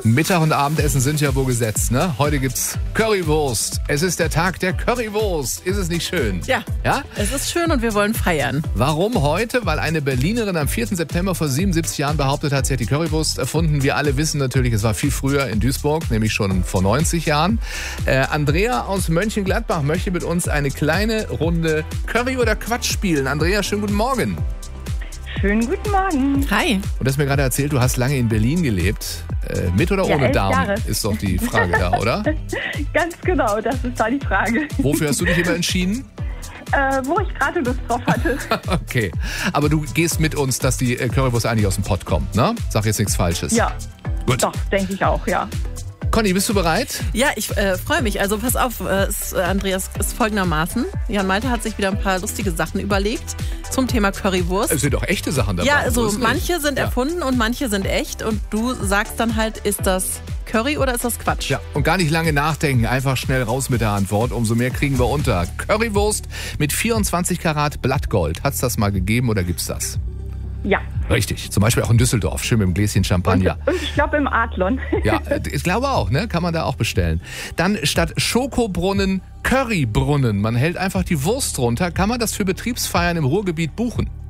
Mittag- und Abendessen sind ja wohl gesetzt, ne? Heute gibt's Currywurst. Es ist der Tag der Currywurst. Ist es nicht schön? Ja, es ist schön und wir wollen feiern. Warum heute? Weil eine Berlinerin am 4. September vor 77 Jahren behauptet hat, sie hat die Currywurst erfunden. Wir alle wissen natürlich, es war viel früher in Duisburg, nämlich schon vor 90 Jahren. Andrea aus Mönchengladbach möchte mit uns eine kleine Runde Curry oder Quatsch spielen. Andrea, schönen guten Morgen. Schönen guten Morgen. Hi. Und du hast mir gerade erzählt, du hast lange in Berlin gelebt. Mit oder ohne 11 Darm Jahre. ist doch die Frage da, oder? Ganz genau, das ist da die Frage. Wofür hast du dich immer entschieden? Wo ich gerade Lust drauf hatte. Okay, aber du gehst mit uns, dass die Currywurst eigentlich aus dem Pott kommt, ne? Sag jetzt nichts Falsches. Ja, Gut. doch, denke ich auch, ja. Conny, bist du bereit? Ja, ich freue mich. Also pass auf, Andreas, ist folgendermaßen. Jan Malte hat sich wieder ein paar lustige Sachen überlegt zum Thema Currywurst. Es sind doch echte Sachen dabei. Ja, also so ist manche nicht. sind erfunden und manche sind echt. Und du sagst dann halt, ist das Curry oder ist das Quatsch? Ja, und gar nicht lange nachdenken, einfach schnell raus mit der Antwort. Umso mehr kriegen wir unter. Currywurst mit 24 Karat Blattgold. Hat's das mal gegeben oder gibt's das? Ja. Richtig, zum Beispiel auch in Düsseldorf, schön mit einem Gläschen Champagner. Und ich glaube im Adlon. Ja, ich glaube auch, ne? Kann man da auch bestellen. Dann statt Schokobrunnen Currybrunnen. Man hält einfach die Wurst runter. Kann man das für Betriebsfeiern im Ruhrgebiet buchen?